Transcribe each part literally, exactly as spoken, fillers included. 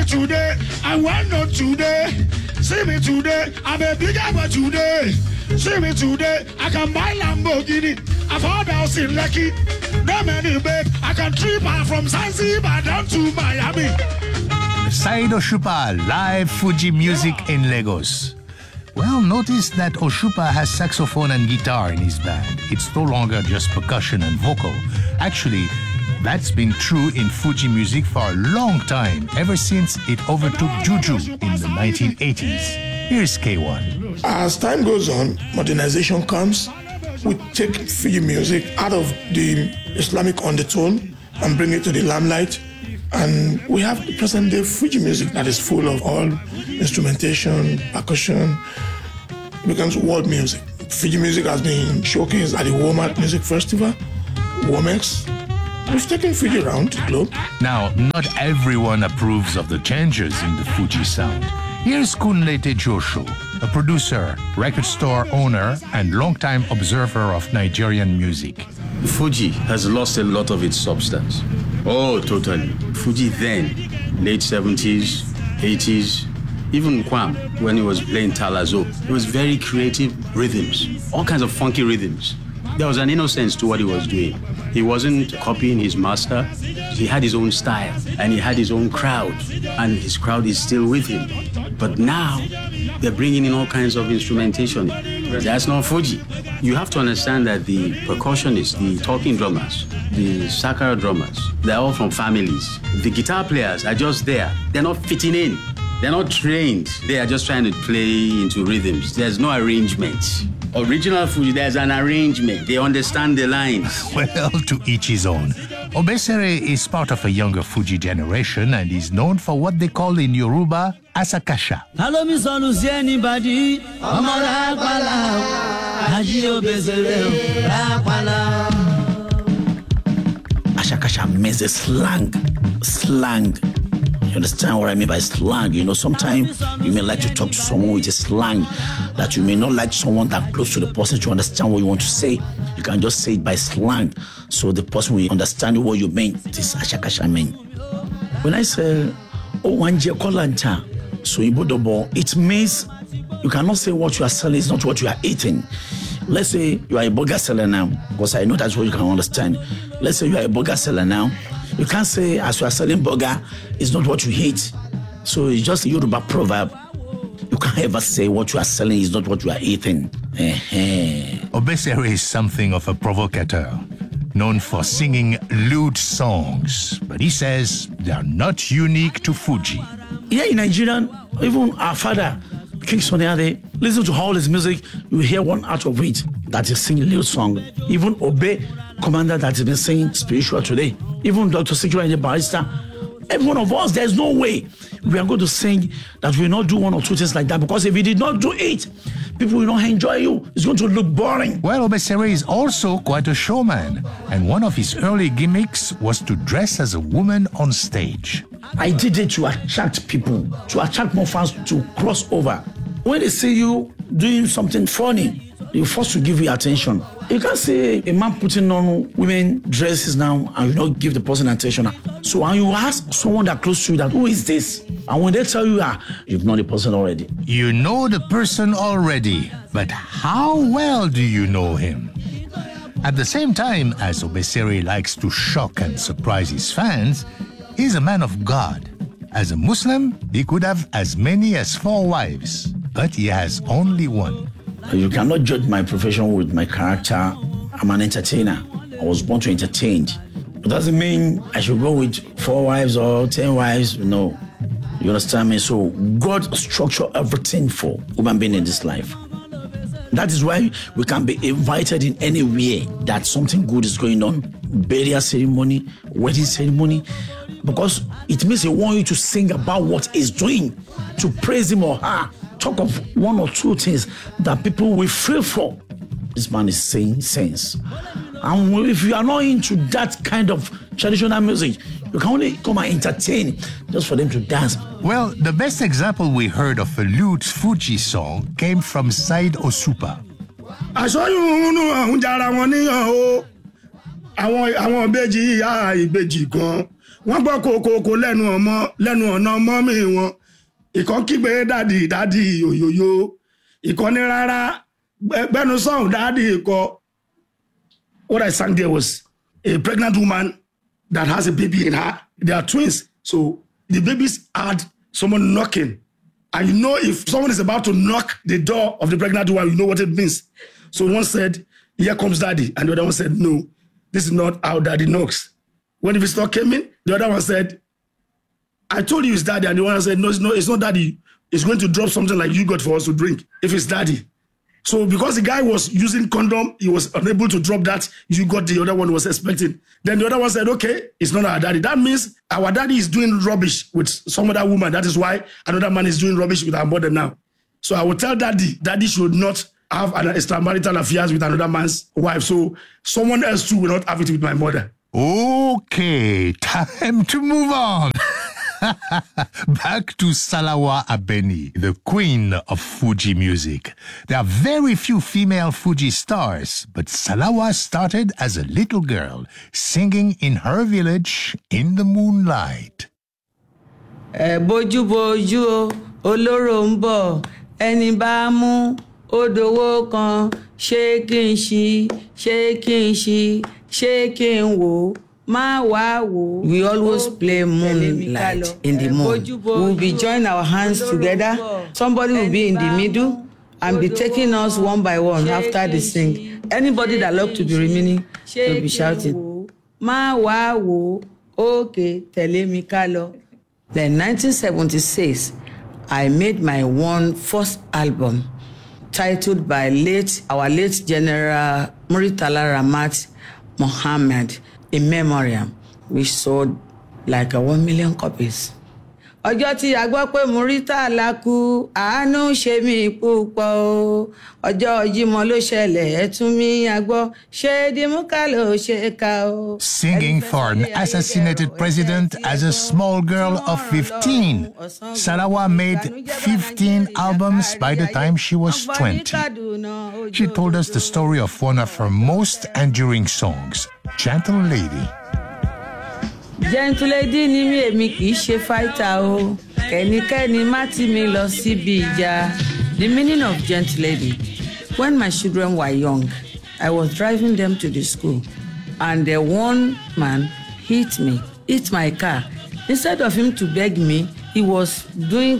today, I want not today. See me today, I'm a bigger boy today. See me today, I can buy Lamborghini. I've heard house in Lekki. No many babe, I can trip her from Zanzibar down to Miami. Saheed Osupa, live Fuji music in Lagos. Well, notice that Osupa has saxophone and guitar in his band. It's no longer just percussion and vocal. Actually, that's been true in Fuji music for a long time, ever since it overtook Juju in the nineteen eighties. Here's K one. As time goes on, modernization comes. We take Fuji music out of the Islamic undertone and bring it to the limelight. And we have the present day Fuji music that is full of all instrumentation, percussion. It becomes world music. Fuji music has been showcased at the Walmart Music Festival, Womex. We've taken Fuji around the globe. Now, not everyone approves of the changes in the Fuji sound. Here's Kunlete Joshua, a producer, record store owner, and longtime observer of Nigerian music. Fuji has lost a lot of its substance. Oh, totally. Fuji then, late seventies, eighties, even Kwam, when he was playing Talazo, it was very creative rhythms, all kinds of funky rhythms. There was an innocence to what he was doing. He wasn't copying his master. He had his own style, and he had his own crowd, and his crowd is still with him. But now, they're bringing in all kinds of instrumentation. That's not Fuji. You have to understand that the percussionists, the talking drummers, the sakara drummers, they're all from families. The guitar players are just there. They're not fitting in. They're not trained. They are just trying to play into rhythms. There's no arrangement. Original Fuji, there's an arrangement. They understand the lines. Well, to each his own. Obesere is part of a younger Fuji generation and is known for what they call in Yoruba Asakasha. Hello, Miss Olusi, anybody? Asakasha means a slang. Slang. You understand what I mean by slang? You know, sometimes you may like to talk to someone with a slang that you may not like someone that close to the person to understand what you want to say. You can just say it by slang, so the person will understand what you mean. This Asakasha mean. When I say, oh, wanje kolanta, so ibodobo, it means you cannot say what you are selling is not what you are eating. Let's say you are a burger seller now, because I know that's what you can understand. Let's say you are a burger seller now. You can't say as you are selling burger, it's not what you eat. So it's just a Yoruba proverb. You can't ever say what you are selling is not what you are eating. Obesere is something of a provocateur, known for singing lewd songs. But he says they are not unique to Fuji. Here in Nigeria, even our father, King Sunny Ade, listen to all his music, you hear one out of it that is singing lewd song. Even Obe, commander that has been singing spiritual today. Even Doctor Sikiru and the Barrister. Every one of us, there's no way we are going to sing that we will not do one or two things like that, because if we did not do it, people will not enjoy you. It's going to look boring. Well, Obesere is also quite a showman, and one of his early gimmicks was to dress as a woman on stage. I did it to attract people, to attract more fans to cross over. When they see you doing something funny, they're forced to give you attention. You can't say a man putting on women dresses now and you not give the person attention. So when you ask someone that close to you that, who is this? And when they tell you, ah, you've known the person already. You know the person already, but how well do you know him? At the same time, as Obesere likes to shock and surprise his fans, he's a man of God. As a Muslim, he could have as many as four wives, but he has only one. You cannot judge my profession with my character. I'm an entertainer. I was born to entertain. It doesn't mean I should go with four wives or ten wives. No. You understand me? So God structured everything for human being in this life. That is why we can be invited in anywhere that something good is going on. Burial ceremony, wedding ceremony. Because it means he wants you to sing about what he's doing, to praise him or her. Talk of one or two things that people will feel for. This man is saying sense. And if you are not into that kind of traditional music, you can only come and entertain just for them to dance. Well, the best example we heard of a lewd Fuji song came from Saheed Osupa. àwọn àwọn ìbejì ìyá ìbejì gan wọ́n gbọ́ kòkòkò lẹ́nu ọmọ lẹ́nu ọ̀nà ọmọ mi wọn ìkan kígbe dádì dádì òyòyò ìkan ní rárá gbẹnu sọ̀hún dádì ikọ̀. What I sang there was a pregnant woman that has a baby in her. They are twins. So the babies had someone knocking. And you know, if someone is about to knock the door of the pregnant woman, you know what it means. So one said, here comes daddy. And the other one said, no, this is not how daddy knocks. When the visitor came in, the other one said, I told you it's daddy. And the one said, no, it's not, it's not daddy. It's going to drop something like yogurt for us to drink if it's daddy. So because the guy was using condom, he was unable to drop that yogurt the other one was expecting. Then the other one said, okay, it's not our daddy. That means our daddy is doing rubbish with some other woman. That is why another man is doing rubbish with our mother now. So I will tell daddy, daddy should not have an extramarital affairs with another man's wife. So someone else too will not have it with my mother. Okay, time to move on. Back to Salawa Abeni, the queen of Fuji music. There are very few female Fuji stars, but Salawa started as a little girl, singing in her village in the moonlight. Boju boju olóró ń bọ̀ ẹni bá mú odòwò kan ṣé kí n ṣí ṣé kí n ṣí ṣé kí n wò. We always play moonlight in the moon. We'll be joining our hands together. Somebody will be in the middle and be taking us one by one after they sing. Anybody that loves to be remaining will be shouting. Okay, tẹ̀lé mi ká lọ. Then nineteen seventy-six, I made my one first album titled by late our late General Muritala Ramat Mohammed. In memoriam, which sold like a one million copies. Ọjọ́ tí a gbọ́ pé Muritala kú, àánú ṣe mí púpọ̀ o. Ọjọ́ Jímọ̀ ló ṣẹlẹ̀, ẹ̀tún mi àgbọ̀, ṣé Dìmúkà ló ṣe ká o. Singing for an assassinated president as a small girl of fifteen, Salawa made fifteen albums by the time she was twenty. She told us the story of one of her most enduring songs, Gentle Lady. Gentle lady ni mi èmi kì í ṣe fighter o. Kẹ́nikẹ́ni má tì mí lọ síbi ìjà. The meaning of gentle lady. When my children were young, I was driving them to the school, and the one man hit me, hit my car. Instead of him to beg me, he was doing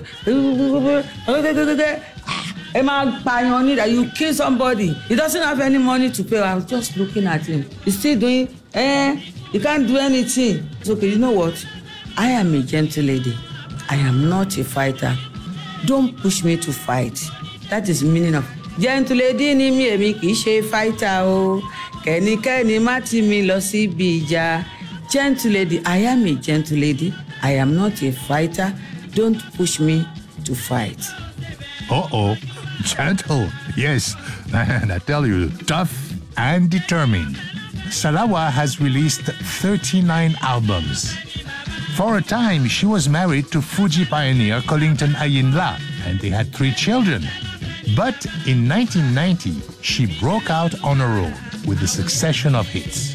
a man pioneer that you kill somebody. He doesn't have any money to pay. I was just looking at him. He's still doing, eh, you can't do anything. It's okay, you know what? I am a gentle lady. I am not a fighter. Don't push me to fight. That is the meaning of gentle lady ni mi èmi kì í ṣe fighter o. Kẹ́nikẹ́ni má tì mí lọ síbi ìjà. Gentle lady, I am a gentle lady. I am not a fighter. Don't push me to fight. Uh-oh, gentle, yes, and I tell you, tough and determined. Salawa has released thirty-nine albums. For a time, she was married to Fuji pioneer Kollington Ayinla, and they had three children. But in nineteen ninety, she broke out on her own with a succession of hits.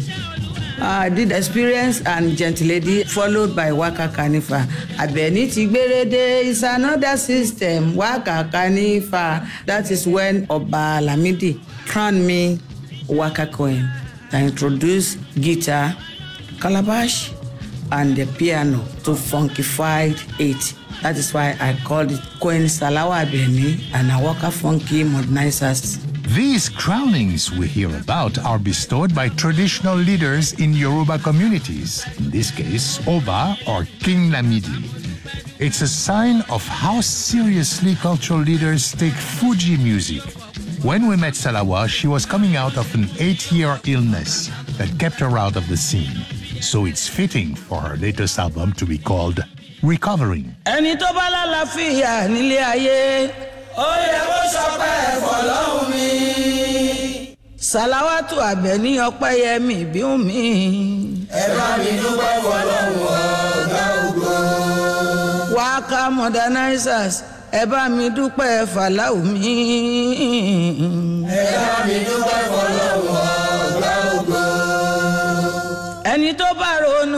I did Experience and Gentle Lady, followed by Waka Kanifa. Abeni Tigberede is another system, Waka Kanifa. That is when Oba Lamidi crowned me Waka Coin. I introduced guitar, calabash, and the piano to funkified it. That is why I called it Queen Salawa Abeni and Awaka Funky Modernizers. These crownings we hear about are bestowed by traditional leaders in Yoruba communities, in this case, Oba or King Lamidi. It's a sign of how seriously cultural leaders take Fuji music. When we met Salawa, she was coming out of an eight-year illness that kept her out of the scene. So it's fitting for her latest album to be called Recovering. Ẹni tó bá lálàáfíà nílé ayé, ó yẹ kó ṣọpẹ́ fọ́lọ́run mi. Salawatu Abeni Ọpẹ́yẹmí Bíúnmi. Ẹ bá mi dúpẹ́ fọ́lọ́run ọ̀gá ògo. Waka Modernizers, ẹ bá mi dúpẹ́ Fàláù mi. Ẹ bá mi dúpẹ́ fọ́lọ́run ọ̀gá ògo. Ẹni tó bá ronú